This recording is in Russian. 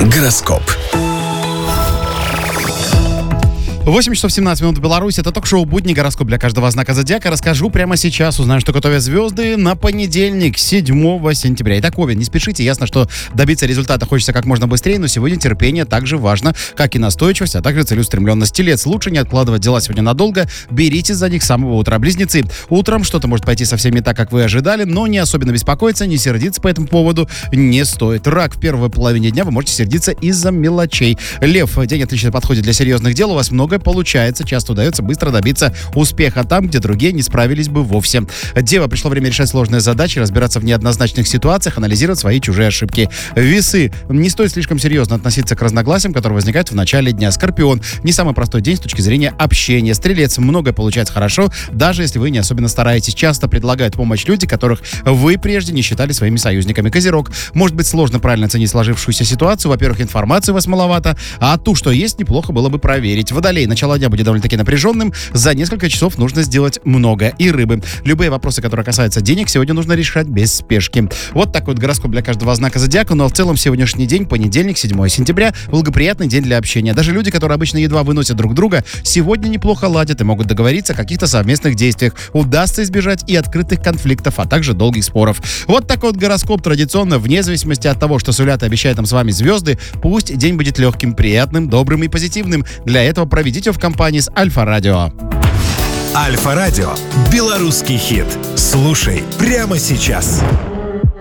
Гороскоп. 8 часов 17 минут в Беларуси. Это ток-шоу «Будни. Гороскоп» для каждого знака зодиака. Расскажу прямо сейчас. Узнаю, что готовят звезды на понедельник, 7 сентября. Итак, Овен, не спешите. Ясно, что добиться результата хочется как можно быстрее, но сегодня терпение также важно, как и настойчивость, а также целеустремленность. Телец, лучше не откладывать дела сегодня надолго. Беритесь за них с самого утра. Близнецы, утром что-то может пойти совсем не так, как вы ожидали, но не особенно беспокоиться, не сердиться по этому поводу не стоит. Рак, в первой половине дня вы можете сердиться из-за мелочей. Лев, день отлично подходит для серьезных дел. У вас многое получается, часто удается быстро добиться успеха там, где другие не справились бы вовсе. Дева, пришло время решать сложные задачи, разбираться в неоднозначных ситуациях, анализировать свои и чужие ошибки. Весы, не стоит слишком серьезно относиться к разногласиям, которые возникают в начале дня. Скорпион, не самый простой день с точки зрения общения. Стрелец, многое получается хорошо, даже если вы не особенно стараетесь. Часто предлагают помощь люди, которых вы прежде не считали своими союзниками. Козерог, может быть сложно правильно оценить сложившуюся ситуацию. Во-первых, информации у вас маловато, а ту, что есть, неплохо было бы проверить. Водолей, начало дня будет довольно-таки напряженным. За несколько часов нужно сделать много. И рыбы. Любые вопросы, которые касаются денег, сегодня нужно решать без спешки. Вот такой вот гороскоп для каждого знака зодиака. Ну а в целом сегодняшний день, понедельник, 7 сентября, благоприятный день для общения. Даже люди, которые обычно едва выносят друг друга, сегодня неплохо ладят и могут договориться о каких-то совместных действиях. Удастся избежать и открытых конфликтов, а также долгих споров. Вот такой вот гороскоп традиционно, вне зависимости от того, что сулят и обещают нам с вами звезды, пусть день будет легким, приятным, добрым и позитивным. Для этого проведите в компании с Альфа-Радио. Альфа-Радио. Белорусский хит. Слушай прямо сейчас.